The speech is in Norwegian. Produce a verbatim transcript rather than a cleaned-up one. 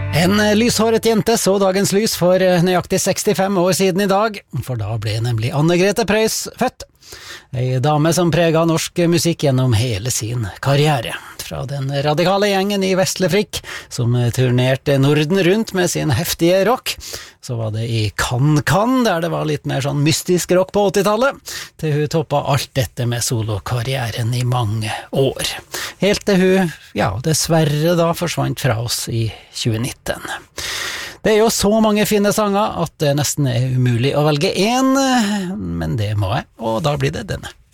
En lyshåret jente så dagens lys for nøyaktig sekstifem år siden i dag, for da ble nemlig Anne-Grete Preus født. Ei dame som preget norsk musikk gjennom hele sin karriere. Fra den radikale gjengen i Vesle Frikk, som turnerte Norden rundt med sin heftige rock, så var det i Kan Kan, der det var litt mer sånn mystisk rock på åttitallet, til hun toppa alt dette med solokarrieren i mange år. Helt til hun, ja, dessverre da forsvant fra oss i tjue nitten. Det er jo så mange fine sanger at det nesten er umulig å velge en, men det må jeg, og da blir det denne.